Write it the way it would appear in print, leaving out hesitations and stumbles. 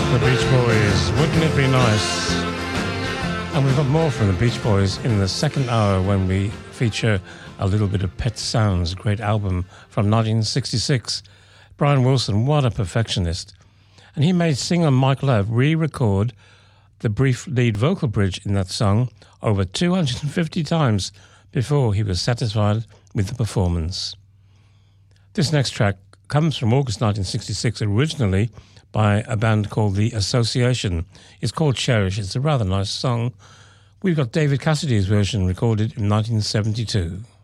The Beach Boys, wouldn't it be nice? And we've got more from the Beach Boys in the second hour when we feature a little bit of Pet Sounds, a great album from 1966. Brian Wilson, what a perfectionist. And he made singer Mike Love re-record the brief lead vocal bridge in that song over 250 times before he was satisfied with the performance. This next track comes from August 1966, originally by a band called The Association. It's called Cherish. It's a rather nice song. We've got David Cassidy's version recorded in 1972.